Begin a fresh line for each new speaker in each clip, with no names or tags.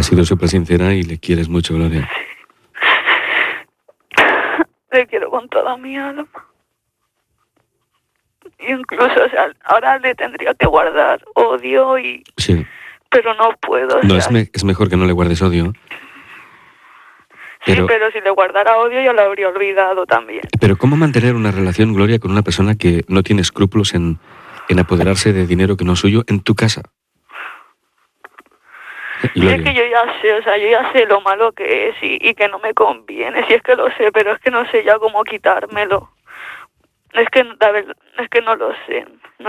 Has sido súper sincera y le quieres mucho, Gloria.
Le quiero con toda mi alma. Incluso, o sea, ahora le tendría que guardar odio y...
Sí.
Pero no puedo.
No,
o sea,
es mejor que no le guardes odio.
Sí, pero si le guardara odio yo lo habría olvidado también.
Pero ¿cómo mantener una relación, Gloria, con una persona que no tiene escrúpulos en apoderarse de dinero que no es suyo en tu casa?
Gloria. Es que yo ya sé, o sea, yo ya sé lo malo que es y que no me conviene, si es que lo sé, pero es que no sé ya cómo quitármelo. Es que, la verdad, es que no lo sé.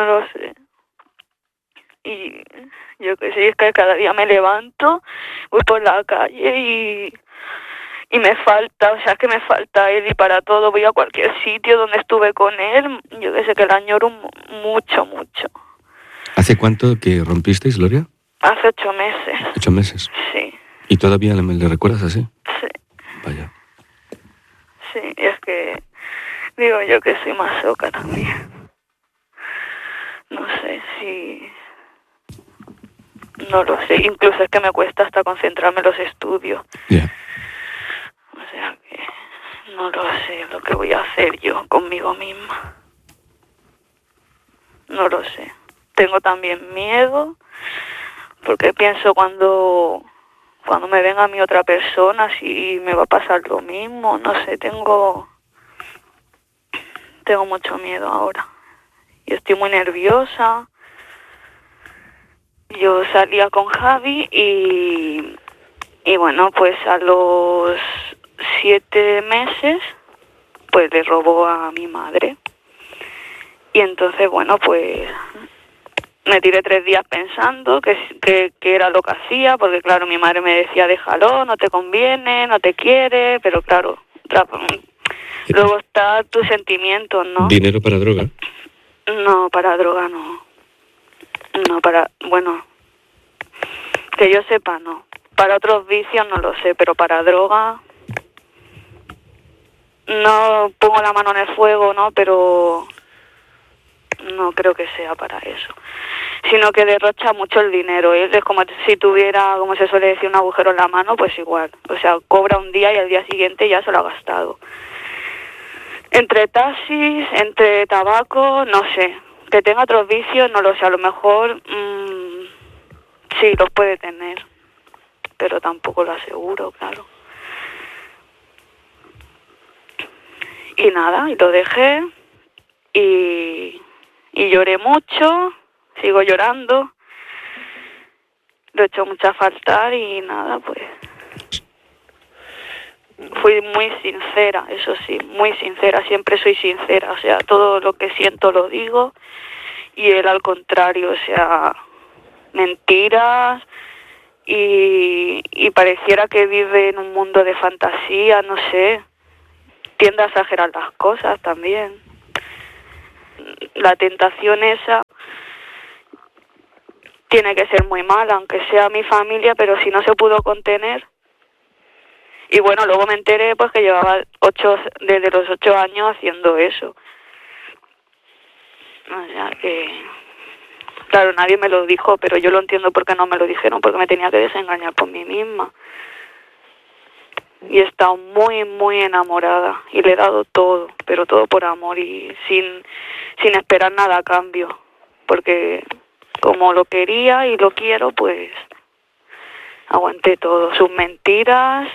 Y yo qué sé, es que cada día me levanto, voy por la calle y me falta, o sea, es que me falta él y para todo voy a cualquier sitio donde estuve con él, yo que sé que la añoro mucho.
¿Hace cuánto que rompisteis, Gloria?
Hace 8 meses.
8 meses.
Sí.
¿Y todavía le recuerdas así?
Sí.
Vaya.
Sí, es que digo yo que soy masoca también. No sé si... No lo sé, incluso es que me cuesta hasta concentrarme en los estudios.
Ya.
O sea que no lo sé lo que voy a hacer yo conmigo misma. No lo sé. Tengo también miedo porque pienso cuando me venga a mí otra persona si me va a pasar lo mismo. No sé, tengo mucho miedo ahora. Y estoy muy nerviosa. Yo salía con Javi y bueno, pues a los 7 meses pues le robó a mi madre. Y entonces, bueno, pues me tiré 3 días pensando que era lo que hacía, porque claro, mi madre me decía, déjalo, no te conviene, no te quiere, pero claro, luego está tu sentimiento, ¿no?
¿Dinero para droga?
No, para droga no. No, bueno, que yo sepa no. Para otros vicios no lo sé, pero para droga no pongo la mano en el fuego, ¿no? Pero no creo que sea para eso. Sino que derrocha mucho el dinero. Es como si tuviera, como se suele decir, un agujero en la mano, pues igual. O sea, cobra un día y al día siguiente ya se lo ha gastado. Entre taxis, entre tabaco, no sé. Que tenga otros vicios, no lo sé. A lo mejor sí, los puede tener. Pero tampoco lo aseguro, claro. Y nada, y lo dejé. Y lloré mucho. Sigo llorando. Lo he hecho mucha falta y nada, pues fui muy sincera, eso sí, muy sincera, siempre soy sincera, o sea, todo lo que siento lo digo y él al contrario, o sea, mentiras y pareciera que vive en un mundo de fantasía, no sé, tiende a exagerar las cosas también. La tentación esa tiene que ser muy mala, aunque sea mi familia, pero si no se pudo contener. Y bueno, luego me enteré pues que llevaba desde los 8 años haciendo eso. O sea que, claro, nadie me lo dijo, pero yo lo entiendo porque no me lo dijeron, porque me tenía que desengañar por mí misma. Y he estado muy, muy enamorada y le he dado todo, pero todo por amor y sin esperar nada a cambio, porque como lo quería y lo quiero, pues aguanté todo, sus mentiras.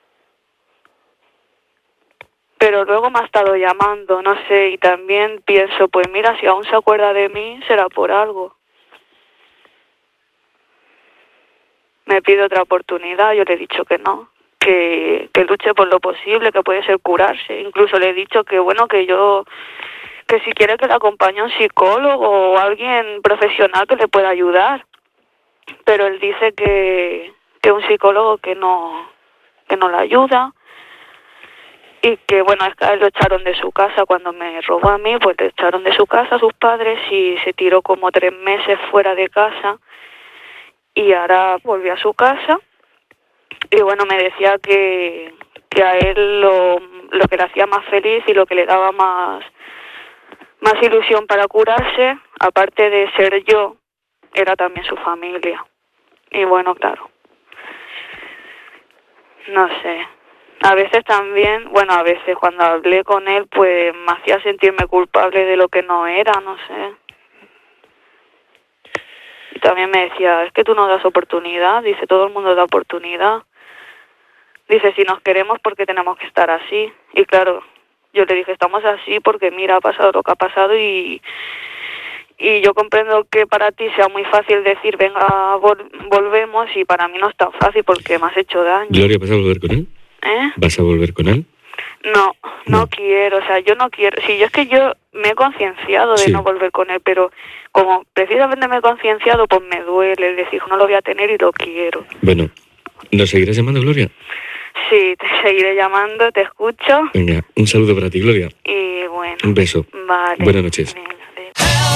Pero luego me ha estado llamando, no sé, y también pienso, pues mira, si aún se acuerda de mí, será por algo. Me pide otra oportunidad, yo le he dicho que no, que luche por lo posible, que puede ser curarse. Incluso le he dicho que bueno, que si quiere que le acompañe a un psicólogo o alguien profesional que le pueda ayudar. Pero él dice que un psicólogo que no le ayuda. Y que, bueno, es que a él lo echaron de su casa cuando me robó a mí, pues le echaron de su casa a sus padres y se tiró como 3 meses fuera de casa y ahora volvió a su casa. Y bueno, me decía que a él lo que le hacía más feliz y lo que le daba más ilusión para curarse, aparte de ser yo, era también su familia. Y bueno, claro, no sé. A veces también, bueno, a veces cuando hablé con él, pues me hacía sentirme culpable de lo que no era, no sé. Y también me decía, es que tú no das oportunidad, dice, todo el mundo da oportunidad. Dice, si nos queremos, ¿por qué tenemos que estar así? Y claro, yo le dije, estamos así porque mira, ha pasado lo que ha pasado y yo comprendo que para ti sea muy fácil decir, venga, volvemos, y para mí no es tan fácil porque me has hecho daño.
Gloria, ¿vas a volver con él? ¿Vas a volver con él?
No quiero, o sea, yo no quiero. Sí, yo es que yo me he concienciado de no volver con él, pero como precisamente me he concienciado, pues me duele el decir, no lo voy a tener y lo quiero.
Bueno, ¿nos seguirás llamando, Gloria?
Sí, te seguiré llamando, te escucho.
Venga, un saludo para ti, Gloria.
Y bueno.
Un beso.
Vale.
Buenas noches.
Venga.